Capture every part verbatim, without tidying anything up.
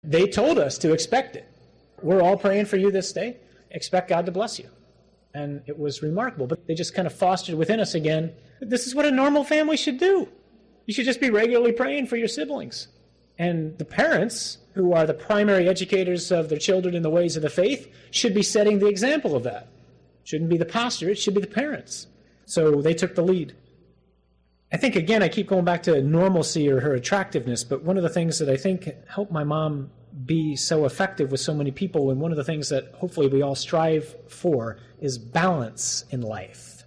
They told us to expect it. We're all praying for you this day. Expect God to bless you. And it was remarkable. But they just kind of fostered within us again, this is what a normal family should do. You should just be regularly praying for your siblings. And the parents, who are the primary educators of their children in the ways of the faith, should be setting the example of that. It shouldn't be the pastor, it should be the parents. So they took the lead. I think, again, I keep going back to normalcy or her attractiveness, but one of the things that I think helped my mom be so effective with so many people, and one of the things that hopefully we all strive for, is balance in life.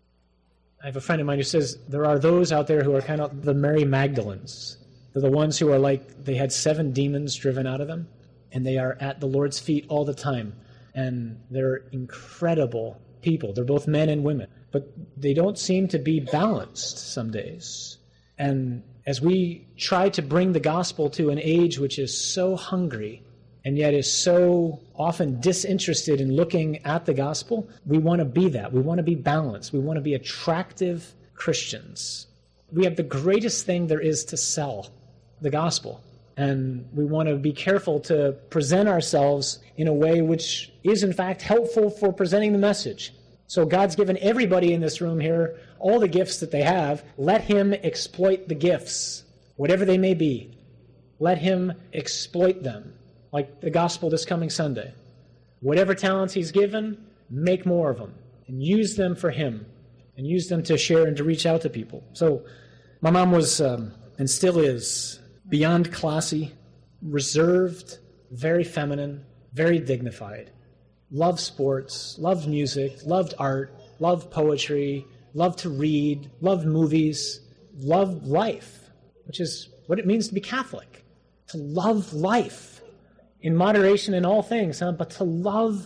I have a friend of mine who says there are those out there who are kind of the Mary Magdalens. They're the ones who are like, they had seven demons driven out of them, and they are at the Lord's feet all the time. And they're incredible people. They're both men and women. But they don't seem to be balanced some days. And as we try to bring the gospel to an age which is so hungry and yet is so often disinterested in looking at the gospel, we want to be that. We want to be balanced. We want to be attractive Christians. We have the greatest thing there is to sell, the gospel. And we want to be careful to present ourselves in a way which is, in fact, helpful for presenting the message. So God's given everybody in this room here all the gifts that they have. Let him exploit the gifts, whatever they may be. Let him exploit them, like the gospel this coming Sunday. Whatever talents he's given, make more of them and use them for him and use them to share and to reach out to people. So my mom was, um, and still is, beyond classy, reserved, very feminine, very dignified. Loved sports, loved music, loved art, loved poetry, loved to read, loved movies, loved life, which is what it means to be Catholic. To love life in moderation in all things, huh? But to love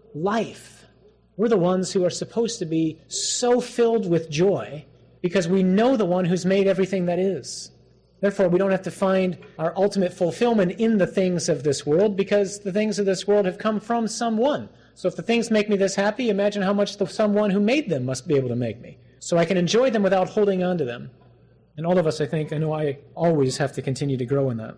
life. We're the ones who are supposed to be so filled with joy because we know the one who's made everything that is. Therefore, we don't have to find our ultimate fulfillment in the things of this world because the things of this world have come from someone. So if the things make me this happy, imagine how much the someone who made them must be able to make me. So I can enjoy them without holding on to them. And all of us, I think, I know I always have to continue to grow in that.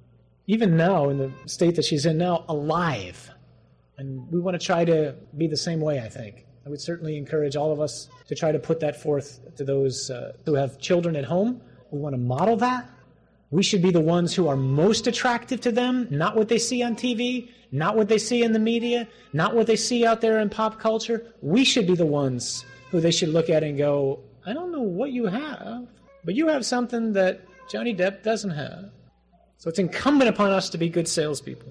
Even now, in the state that she's in now, alive. And we want to try to be the same way, I think. I would certainly encourage all of us to try to put that forth to those uh, who have children at home. We want to model that. We should be the ones who are most attractive to them, not what they see on T V, not what they see in the media, not what they see out there in pop culture. We should be the ones who they should look at and go, I don't know what you have, but you have something that Johnny Depp doesn't have. So it's incumbent upon us to be good salespeople.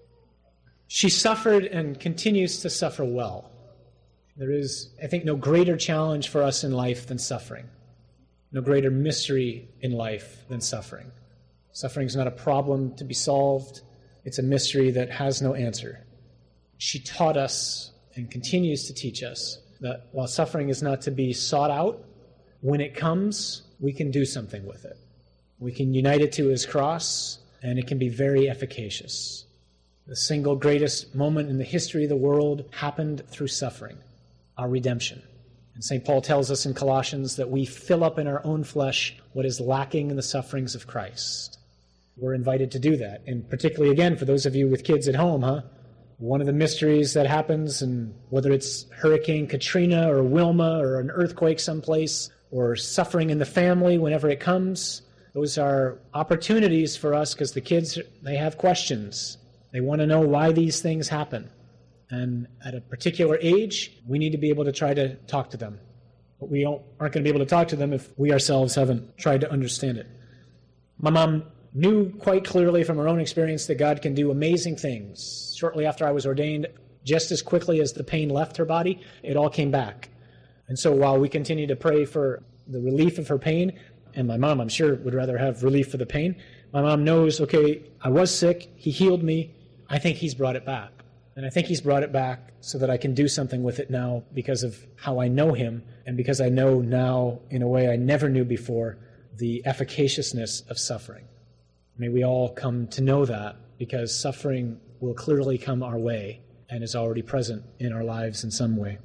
She suffered and continues to suffer well. There is, I think, no greater challenge for us in life than suffering. No greater mystery in life than suffering. Suffering is not a problem to be solved. It's a mystery that has no answer. She taught us and continues to teach us that while suffering is not to be sought out, when it comes, we can do something with it. We can unite it to his cross, and it can be very efficacious. The single greatest moment in the history of the world happened through suffering, our redemption. And Saint Paul tells us in Colossians that we fill up in our own flesh what is lacking in the sufferings of Christ. We're invited to do that. And particularly, again, for those of you with kids at home, huh? One of the mysteries that happens, and whether it's Hurricane Katrina or Wilma or an earthquake someplace or suffering in the family whenever it comes, those are opportunities for us because the kids, they have questions. They want to know why these things happen. And at a particular age, we need to be able to try to talk to them. But we don't, aren't going to be able to talk to them if we ourselves haven't tried to understand it. My mom knew quite clearly from her own experience that God can do amazing things. Shortly after I was ordained, just as quickly as the pain left her body, it all came back. And so while we continue to pray for the relief of her pain, and my mom, I'm sure, would rather have relief for the pain, my mom knows, okay, I was sick, he healed me, I think he's brought it back. And I think he's brought it back so that I can do something with it now because of how I know him and because I know now, in a way I never knew before, the efficaciousness of suffering. May we all come to know that because suffering will clearly come our way and is already present in our lives in some way.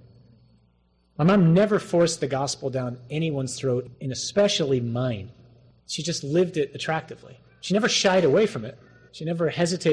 My mom never forced the gospel down anyone's throat, and especially mine. She just lived it attractively. She never shied away from it. She never hesitated